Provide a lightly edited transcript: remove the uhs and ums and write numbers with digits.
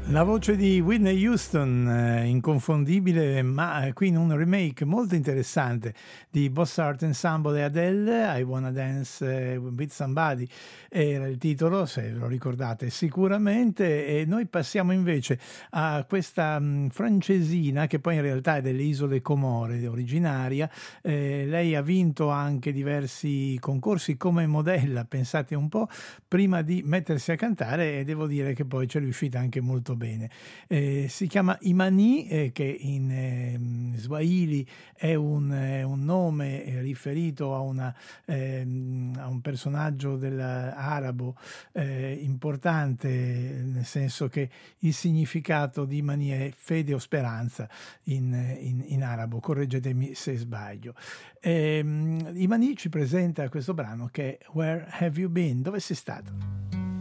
La voce di Whitney Houston, inconfondibile, ma qui in un remake molto interessante di Boss Art Ensemble e Adele, I Wanna Dance with Somebody era il titolo, se ve lo ricordate sicuramente, e noi passiamo invece a questa francesina che poi in realtà è delle Isole Comore originaria. Lei ha vinto anche diversi concorsi come modella, pensate un po', prima di mettersi a cantare, e devo dire che poi ci è riuscita anche molto bene. Si chiama Imani, che in Swahili è un nome riferito a un personaggio arabo importante, nel senso che il significato di Imani è fede o speranza in arabo, correggetemi se sbaglio. Imani ci presenta questo brano che è Where Have You Been? Dove sei stato?